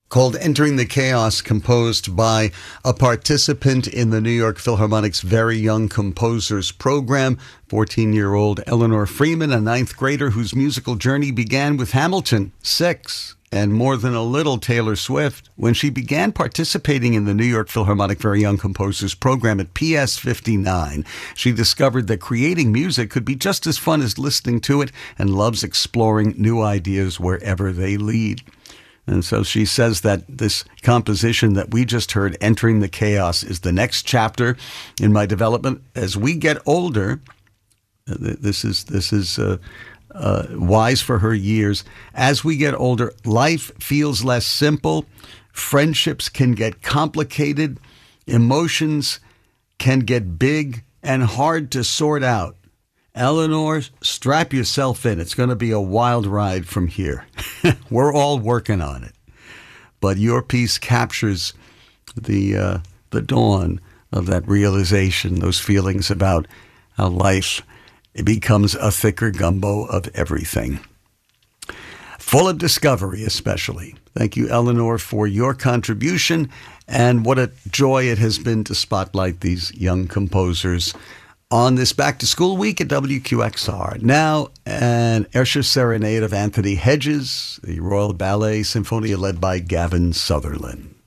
called Entering the Chaos, composed by a participant in the New York Philharmonic's Very Young Composers Program, 14-year-old Eleanor Freeman, a ninth grader whose musical journey began with Hamilton, 6, and More Than a Little, Taylor Swift. When she began participating in the New York Philharmonic Very Young Composers Program at PS 59, she discovered that creating music could be just as fun as listening to it, and loves exploring new ideas wherever they lead. And so she says that this composition that we just heard, Entering the Chaos, is the next chapter in my development. As we get older, this is wise for her years. As we get older, life feels less simple. Friendships can get complicated. Emotions can get big and hard to sort out. Eleanor, strap yourself in. It's going to be a wild ride from here. We're all working on it. But your piece captures the dawn of that realization, those feelings about how life it becomes a thicker gumbo of everything. Full of discovery, especially. Thank you, Eleanor, for your contribution. And what a joy it has been to spotlight these young composers on this back-to-school week at WQXR. Now, an Escher Serenade of Anthony Hedges, the Royal Ballet Symphonia led by Gavin Sutherland.